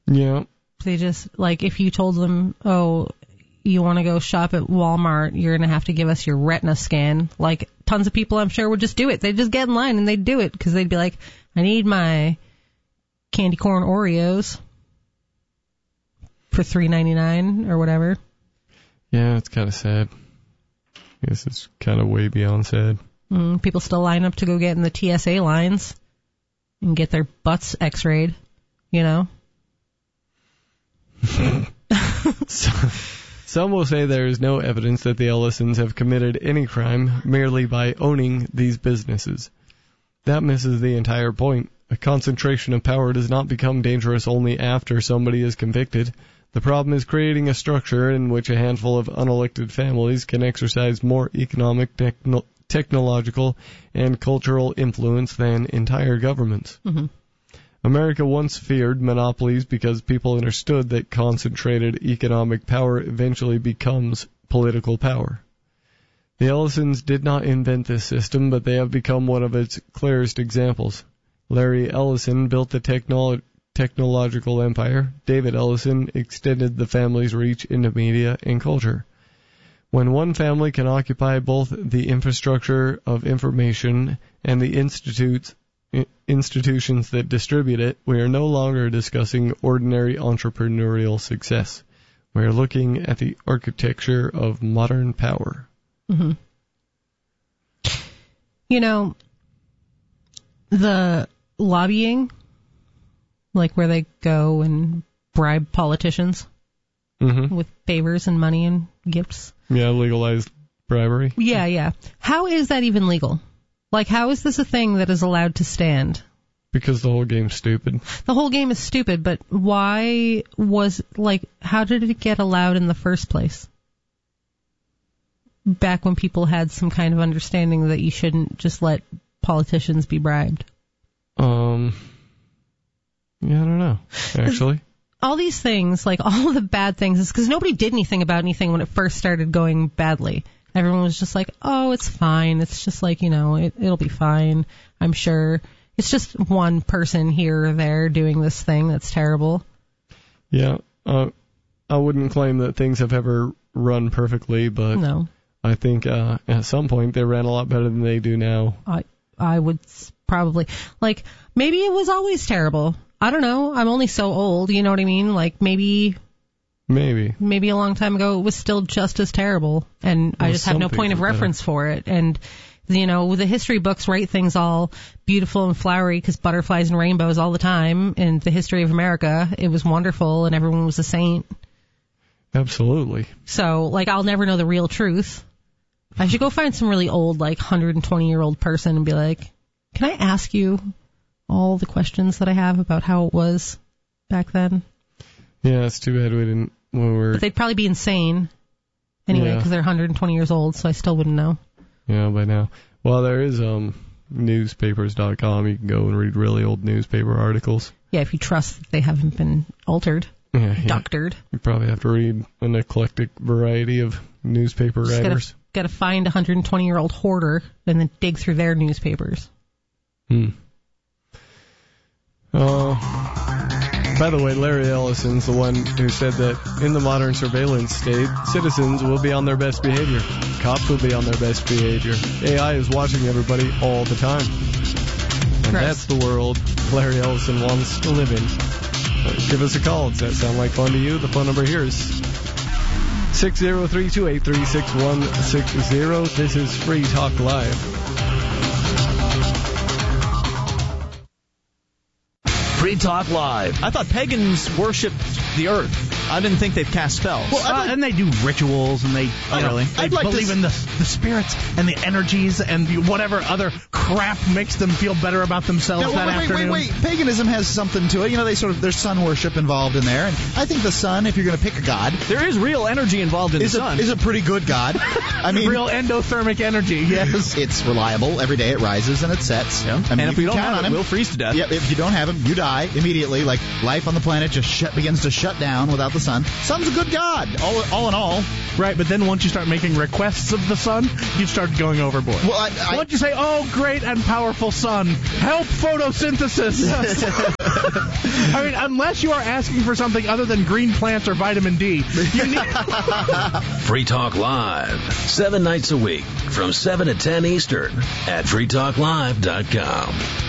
Yeah. They just, like, if you told them, oh, you want to go shop at Walmart, you're going to have to give us your retina scan. Like, tons of people, I'm sure, would just do it. They'd just get in line and they'd do it because they'd be like, I need my candy corn Oreos for $3.99 or whatever. Yeah, it's kind of sad. I guess it's kind of way beyond sad. People still line up to go get in the TSA lines and get their butts x-rayed, you know? Some will say there is no evidence that the Ellisons have committed any crime merely by owning these businesses. That misses the entire point. A concentration of power does not become dangerous only after somebody is convicted. The problem is creating a structure in which a handful of unelected families can exercise more economic, technological, and cultural influence than entire governments. Mm-hmm. America once feared monopolies because people understood that concentrated economic power eventually becomes political power. The Ellisons did not invent this system, but they have become one of its clearest examples. Larry Ellison built the technological empire. David Ellison extended the family's reach into media and culture. When one family can occupy both the infrastructure of information and the institutions that distribute it, we are no longer discussing ordinary entrepreneurial success. We are looking at the architecture of modern power. Mm-hmm. You know, the lobbying, like where they go and bribe politicians with favors and money and gifts. Yeah, legalized bribery. Yeah. How is that even legal? Like, how is this a thing that is allowed to stand? Because the whole game's stupid. The whole game is stupid, but why was, like, how did it get allowed in the first place? Back when people had some kind of understanding that you shouldn't just let politicians be bribed. Yeah, I don't know, actually. All these things, like all the bad things, is because nobody did anything about anything when it first started going badly. Everyone was just like, oh, it's fine. It's just like, you know, it'll be fine, I'm sure. It's just one person here or there doing this thing that's terrible. Yeah, I wouldn't claim that things have ever run perfectly, but no. I think at some point they ran a lot better than they do now. I would probably, like, maybe it was always terrible. I don't know. I'm only so old, you know what I mean? Like, maybe a long time ago it was still just as terrible, and I just have no point of reference for it. And, you know, the history books write things all beautiful and flowery because butterflies and rainbows all the time. In the history of America, it was wonderful and everyone was a saint. Absolutely. So, like, I'll never know the real truth. I should go find some really old, like, 120-year-old person and be like, can I ask you all the questions that I have about how it was back then? Yeah, it's too bad we didn't. But they'd probably be insane anyway because they're 120 years old, so I still wouldn't know. Yeah, by now. Well, there is newspapers.com. You can go and read really old newspaper articles. Yeah, if you trust that they haven't been altered, doctored. You probably have to read an eclectic variety of newspaper writers. Got to find a 120-year-old hoarder and then dig through their newspapers. By the way, Larry Ellison's the one who said that in the modern surveillance state, citizens will be on their best behavior. Cops will be on their best behavior. AI is watching everybody all the time. And that's the world Larry Ellison wants to live in. Give us a call. Does that sound like fun to you? The phone number here is 603-283-6160. This is Free Talk Live. Free Talk Live. I thought pagans worshipped the earth. I didn't think they'd cast spells. Well, and they do rituals, and they believe in the spirits and the energies and whatever other crap makes them feel better about themselves afternoon. Wait. Paganism has something to it. You know, there's sun worship involved in there. And I think the sun, if you're going to pick a god... There is real energy involved in the sun. Is a pretty good god. I mean... Real endothermic energy, yes. It's reliable. Every day it rises and it sets. Yeah. And if we don't have it, we'll freeze to death. Yeah, if you don't have him, you die. die immediately, like life on the planet just begins to shut down without the sun. Sun's a good god, all in all. Right, but then once you start making requests of the sun, you start going overboard. Well, once you say, "Oh, great and powerful sun, help photosynthesis." I mean, unless you are asking for something other than green plants or vitamin D, you need... Free Talk Live, 7 nights a week from 7 to 10 Eastern at freetalklive.com.